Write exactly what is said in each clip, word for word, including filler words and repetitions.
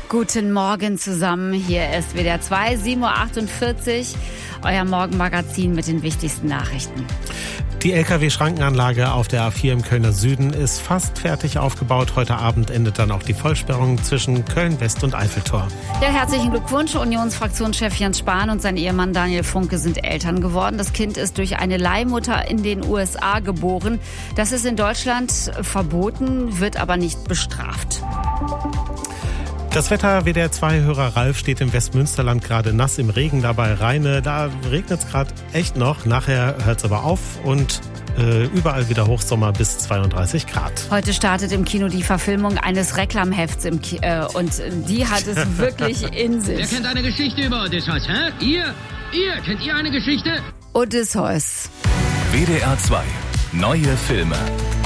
Guten Morgen zusammen, hier ist W D R zwei, sieben Uhr achtundvierzig, euer Morgenmagazin mit den wichtigsten Nachrichten. Die L K W-Schrankenanlage auf der A vier im Kölner Süden ist fast fertig aufgebaut. Heute Abend endet dann auch die Vollsperrung zwischen Köln-West und Eiffeltor. Ja, herzlichen Glückwunsch. Unionsfraktionschef Jens Spahn und sein Ehemann Daniel Funke sind Eltern geworden. Das Kind ist durch eine Leihmutter in den U S A geboren. Das ist in Deutschland verboten, wird aber nicht bestraft. Das Wetter, W D R zwei-Hörer Ralf steht im Westmünsterland gerade nass im Regen dabei Rheine. Da regnet es gerade echt noch. Nachher hört es aber auf und äh, überall wieder Hochsommer bis zweiunddreißig Grad. Heute startet im Kino die Verfilmung eines Reklamhefts im Ki- äh, und die hat es wirklich in sich. Wer kennt eine Geschichte über Odysseus, hä? Ihr? Ihr? Kennt ihr eine Geschichte? Odysseus. W D R zwei. Neue Filme.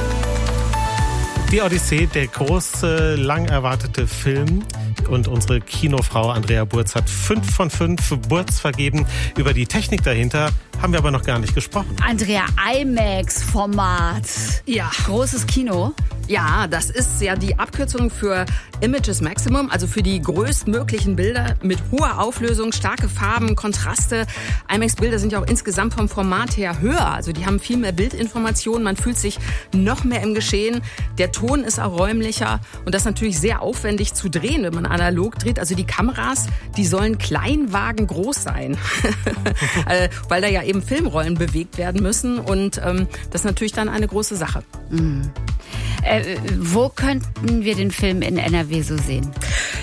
Die Odyssee, der große, lang erwartete Film. Und unsere Kinofrau Andrea Burz hat fünf von fünf Burz vergeben. Über die Technik dahinter haben wir aber noch gar nicht gesprochen. Andrea, IMAX-Format. Ja. Großes Kino. Ja, das ist ja die Abkürzung für Images Maximum, also für die größtmöglichen Bilder mit hoher Auflösung, starke Farben, Kontraste. IMAX-Bilder sind ja auch insgesamt vom Format her höher, also die haben viel mehr Bildinformationen, man fühlt sich noch mehr im Geschehen. Der Ton ist auch räumlicher und das ist natürlich sehr aufwendig zu drehen, wenn man analog dreht. Also die Kameras, die sollen Kleinwagen groß sein, weil da ja eben Filmrollen bewegt werden müssen und ähm, das ist natürlich dann eine große Sache. Mhm. Äh, wo könnten wir den Film in N R W so sehen?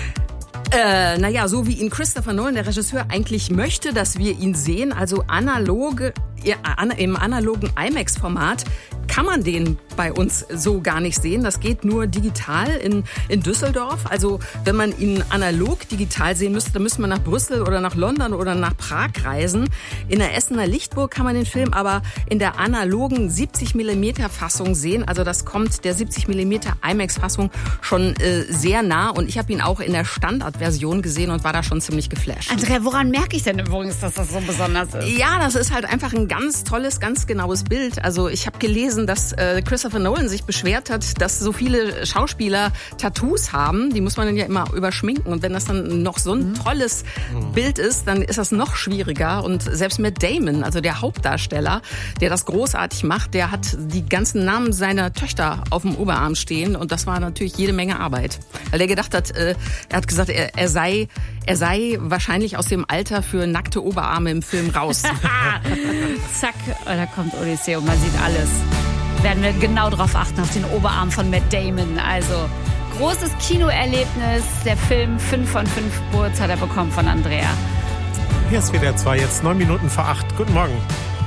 Äh, naja, so wie ihn Christopher Nolan, der Regisseur, eigentlich möchte, dass wir ihn sehen, also analoge, ja, im analogen IMAX-Format, kann man den bei uns so gar nicht sehen. Das geht nur digital in, in Düsseldorf. Also wenn man ihn analog digital sehen müsste, dann müsste man nach Brüssel oder nach London oder nach Prag reisen. In der Essener Lichtburg kann man den Film aber in der analogen siebzig Millimeter Fassung sehen. Also das kommt der siebzig Millimeter IMAX-Fassung schon äh, sehr nah. Und ich habe ihn auch in der Standardversion gesehen und war da schon ziemlich geflasht. Andrea, woran merke ich denn übrigens, dass das so besonders ist? Ja, das ist halt einfach ein ganz tolles, ganz genaues Bild. Also ich habe gelesen, dass äh, Christopher Nolan sich beschwert hat, dass so viele Schauspieler Tattoos haben. Die muss man dann ja immer überschminken. Und wenn das dann noch so ein tolles mhm. Bild ist, dann ist das noch schwieriger. Und selbst Matt Damon, also der Hauptdarsteller, der das großartig macht, der hat die ganzen Namen seiner Töchter auf dem Oberarm stehen. Und das war natürlich jede Menge Arbeit. Weil er gedacht hat, äh, er hat gesagt, er, er sei, er sei wahrscheinlich aus dem Alter für nackte Oberarme im Film raus. Zack, da kommt Odyssee und man sieht alles. Werden wir genau drauf achten, auf den Oberarm von Matt Damon. Also, großes Kinoerlebnis. Der Film fünf von fünf Burz hat er bekommen von Andrea. Hier ist W D R zwei, jetzt neun Minuten vor acht. Guten Morgen.